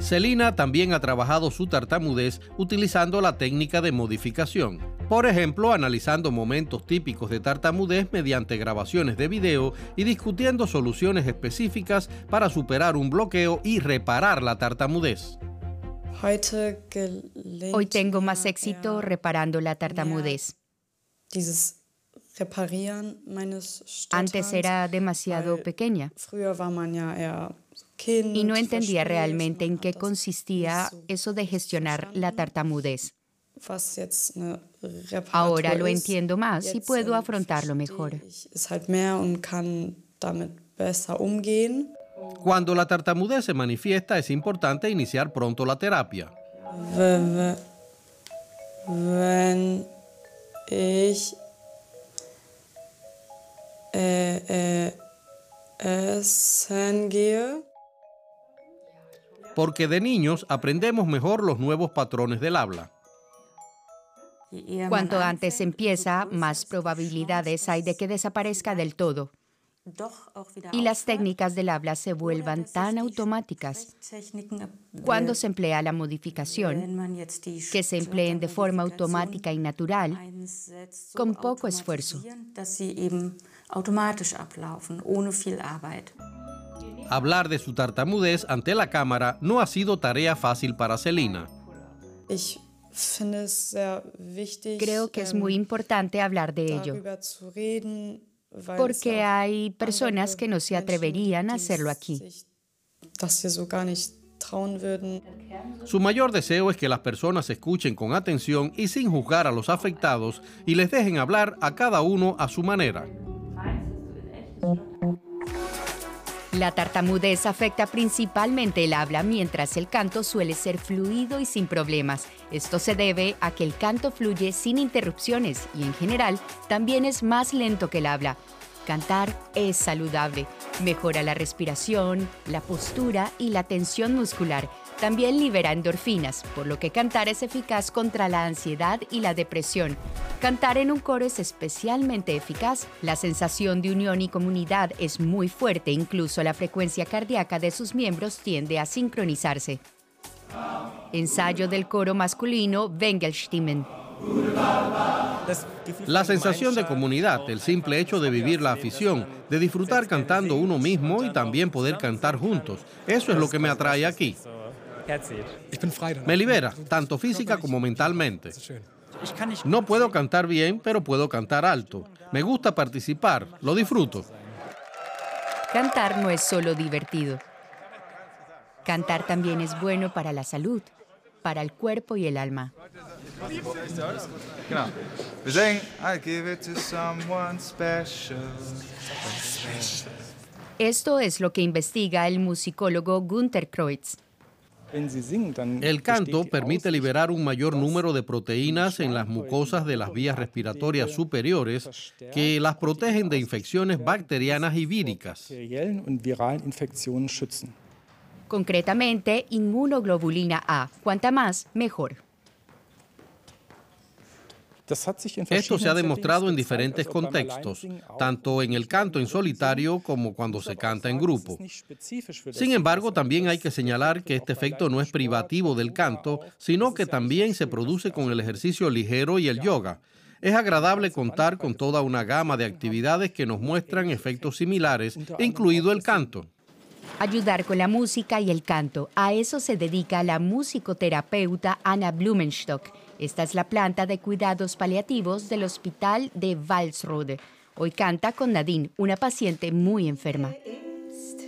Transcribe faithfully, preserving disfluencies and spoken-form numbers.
Celina también ha trabajado su tartamudez utilizando la técnica de modificación. Por ejemplo, analizando momentos típicos de tartamudez mediante grabaciones de video y discutiendo soluciones específicas para superar un bloqueo y reparar la tartamudez. Hoy tengo más éxito reparando la tartamudez. Antes era demasiado pequeña y no entendía realmente en qué consistía eso de gestionar la tartamudez. Ahora lo entiendo más y puedo afrontarlo mejor. Cuando la tartamudez se manifiesta, es importante iniciar pronto la terapia. Wenn ich äh, äh, essen gehe. Porque de niños aprendemos mejor los nuevos patrones del habla. Cuanto antes empieza, más probabilidades hay de que desaparezca del todo y las técnicas del habla se vuelvan tan automáticas. Cuando se emplea la modificación, que se empleen de forma automática y natural, con poco esfuerzo. Hablar de su tartamudez ante la cámara no ha sido tarea fácil para Celina. Creo que es muy importante hablar de ello, porque hay personas que no se atreverían a hacerlo aquí. Su mayor deseo es que las personas escuchen con atención y sin juzgar a los afectados y les dejen hablar a cada uno a su manera. La tartamudez afecta principalmente el habla, mientras el canto suele ser fluido y sin problemas. Esto se debe a que el canto fluye sin interrupciones y, en general, también es más lento que el habla. Cantar es saludable, mejora la respiración, la postura y la tensión muscular. También libera endorfinas, por lo que cantar es eficaz contra la ansiedad y la depresión. Cantar en un coro es especialmente eficaz. La sensación de unión y comunidad es muy fuerte, incluso la frecuencia cardíaca de sus miembros tiende a sincronizarse. Ensayo del coro masculino Wengelstimmen. La sensación de comunidad, el simple hecho de vivir la afición, de disfrutar cantando uno mismo y también poder cantar juntos, eso es lo que me atrae aquí. Me libera, tanto física como mentalmente. No puedo cantar bien, pero puedo cantar alto. Me gusta participar, lo disfruto. Cantar no es solo divertido. Cantar también es bueno para la salud, para el cuerpo y el alma. Esto es lo que investiga el musicólogo Günter Kreutz. El canto permite liberar un mayor número de proteínas en las mucosas de las vías respiratorias superiores que las protegen de infecciones bacterianas y víricas. Concretamente, inmunoglobulina A. Cuanta más, mejor. Esto se ha demostrado en diferentes contextos, tanto en el canto en solitario como cuando se canta en grupo. Sin embargo, también hay que señalar que este efecto no es privativo del canto, sino que también se produce con el ejercicio ligero y el yoga. Es agradable contar con toda una gama de actividades que nos muestran efectos similares, incluido el canto. Ayudar con la música y el canto. A eso se dedica la musicoterapeuta Anna Blumenstock. Esta es la planta de cuidados paliativos del hospital de Walsrode. Hoy canta con Nadine, una paciente muy enferma.